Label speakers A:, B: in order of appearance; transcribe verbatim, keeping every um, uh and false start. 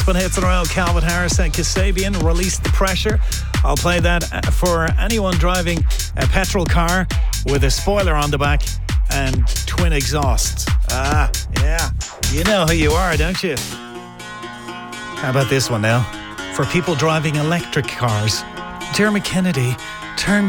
A: When hits in a row, Calvin Harris and Kasabian, Release the Pressure. I'll play that for anyone driving a petrol car with a spoiler on the back and twin exhausts. Ah, yeah. You know who you are, don't you? How about this one now? For people driving electric cars, Dermot Kennedy, Turn